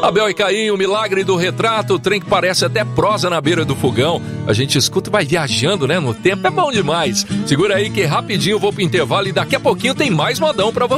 Abel e Caim, o milagre do retrato, o trem que parece até prosa na beira do fogão. A gente escuta e vai viajando, né, no tempo, é bom demais. Segura aí que rapidinho eu vou pro intervalo e daqui a pouquinho tem mais modão pra você.